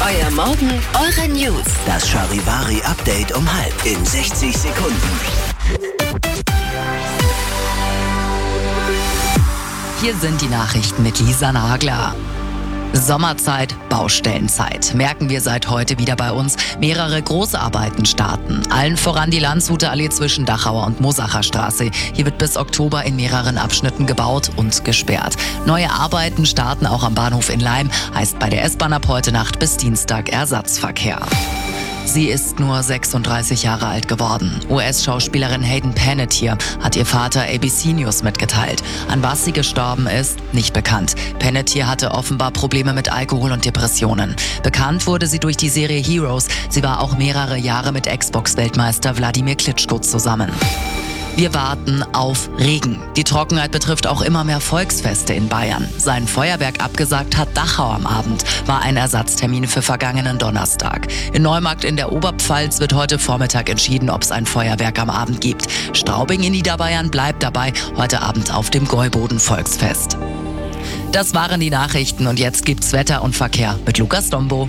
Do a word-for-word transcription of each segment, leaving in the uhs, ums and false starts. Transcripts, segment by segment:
Euer Morgen, eure News. Das Charivari-Update um halb in sechzig Sekunden. Hier sind die Nachrichten mit Lisa Nagler. Sommerzeit, Baustellenzeit. Merken wir seit heute wieder bei uns. Mehrere große Arbeiten starten. Allen voran die Landshuter Allee zwischen Dachauer und Mosacher Straße. Hier wird bis Oktober in mehreren Abschnitten gebaut und gesperrt. Neue Arbeiten starten auch am Bahnhof in Laim. Heißt bei der S-Bahn ab heute Nacht bis Dienstag Ersatzverkehr. Sie ist nur sechsunddreißig Jahre alt geworden. U S-Schauspielerin Hayden Panettiere hat ihr Vater A B C News mitgeteilt. An was sie gestorben ist, nicht bekannt. Panettiere hatte offenbar Probleme mit Alkohol und Depressionen. Bekannt wurde sie durch die Serie Heroes. Sie war auch mehrere Jahre mit Xbox-Weltmeister Wladimir Klitschko zusammen. Wir warten auf Regen. Die Trockenheit betrifft auch immer mehr Volksfeste in Bayern. Sein Feuerwerk abgesagt hat Dachau am Abend, war ein Ersatztermin für vergangenen Donnerstag. In Neumarkt in der Oberpfalz wird heute Vormittag entschieden, ob es ein Feuerwerk am Abend gibt. Straubing in Niederbayern bleibt dabei, heute Abend auf dem Gäuboden-Volksfest. Das waren die Nachrichten und jetzt gibt's Wetter und Verkehr mit Lukas Dombo.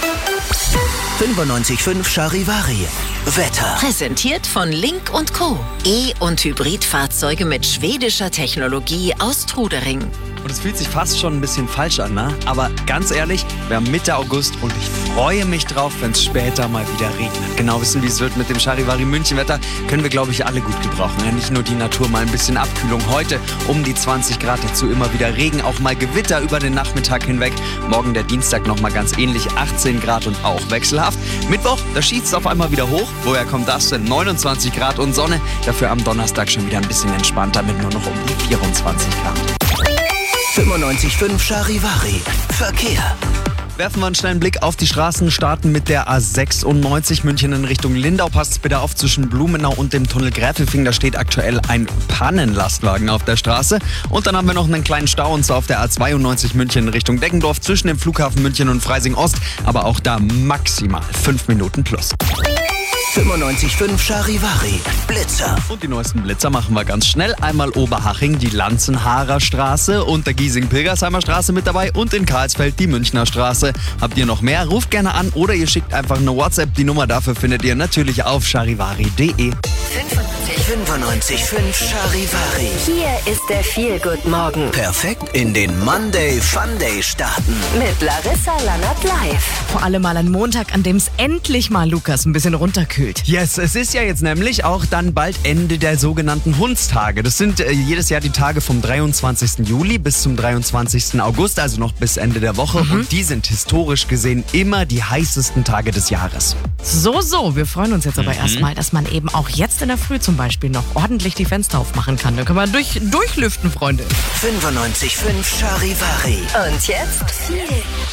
fünfundneunzig Komma fünf Charivari. Wetter. Präsentiert von Link und Co. E- und Hybridfahrzeuge mit schwedischer Technologie aus Trudering. Und es fühlt sich fast schon ein bisschen falsch an, ne? Aber ganz ehrlich, wir haben Mitte August und ich freue mich drauf, wenn es später mal wieder regnet. Genau wissen, wie es wird mit dem Charivari München-Wetter, können wir, glaube ich, alle gut gebrauchen. Ja, nicht nur die Natur, mal ein bisschen Abkühlung. Heute um die zwanzig Grad, dazu immer wieder Regen, auch mal Gewitter über den Nachmittag hinweg. Morgen der Dienstag nochmal ganz ähnlich, achtzehn Grad und auch wechselhaft. Mittwoch, da schießt es auf einmal wieder hoch. Woher kommt das denn? neunundzwanzig Grad und Sonne. Dafür am Donnerstag schon wieder ein bisschen entspannter mit nur noch um die vierundzwanzig Grad. fünfundneunzig Komma fünf Charivari. Verkehr. Werfen wir einen schnellen Blick auf die Straßen, starten mit der A sechsundneunzig München in Richtung Lindau. Passt bitte auf zwischen Blumenau und dem Tunnel Gräfelfing. Da steht aktuell ein Pannenlastwagen auf der Straße. Und dann haben wir noch einen kleinen Stau und zwar auf der A zweiundneunzig München in Richtung Deggendorf zwischen dem Flughafen München und Freising Ost. Aber auch da maximal fünf Minuten plus. fünfundneunzig Komma fünf Charivari. Blitzer. Und die neuesten Blitzer machen wir ganz schnell. Einmal Oberhaching, die Lanzenharer Straße und der Giesing-Pilgersheimer Straße mit dabei und in Karlsfeld die Münchner Straße. Habt ihr noch mehr? Ruft gerne an oder ihr schickt einfach eine WhatsApp. Die Nummer dafür findet ihr natürlich auf charivari punkt de. fünfundneunzig Komma fünf Charivari. Hier ist der Feel-Good-Morgen Perfekt in den Monday Fun Day starten. mit Larissa Lannert live. Vor allem mal ein Montag, an dem es endlich mal, Lukas, ein bisschen runterkühlt. Yes, es ist ja jetzt nämlich auch dann bald Ende der sogenannten Hundstage. Das sind äh, jedes Jahr die Tage vom dreiundzwanzigsten Juli bis zum dreiundzwanzigsten August, also noch bis Ende der Woche. Mhm. Und die sind historisch gesehen immer die heißesten Tage des Jahres. So, so. Wir freuen uns jetzt aber Mhm. erstmal, dass man eben auch jetzt in der Früh zum Beispiel noch ordentlich die Fenster aufmachen kann. Da können wir durch, durchlüften, Freunde. fünfundneunzig Komma fünf Charivari. Und jetzt Feel